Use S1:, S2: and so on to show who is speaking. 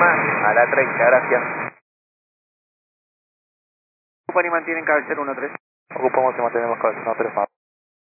S1: problema, a la 30, gracias.
S2: Ocupan y mantienen cabecera 13.
S1: Ocupamos y mantenemos cabeza 13 más.